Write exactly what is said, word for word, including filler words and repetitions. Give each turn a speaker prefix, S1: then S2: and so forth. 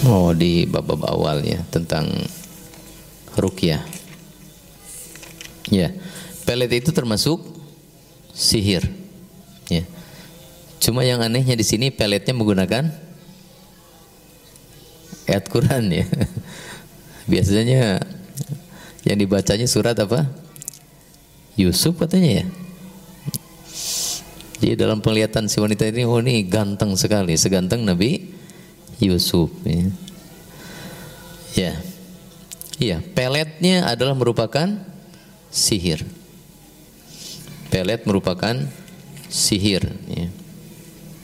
S1: Oh, di bab-bab awal ya tentang ruqyah. Ya, pelet itu termasuk sihir. Ya. Cuma yang anehnya di sini peletnya menggunakan ayat Quran ya. Biasanya yang dibacanya surat apa? Yusuf katanya ya. Jadi dalam penglihatan si wanita ini, oh ini ganteng sekali, seganteng Nabi Yusuf. Ya, ya, iya, peletnya adalah merupakan sihir. Pelet merupakan sihir. Ya.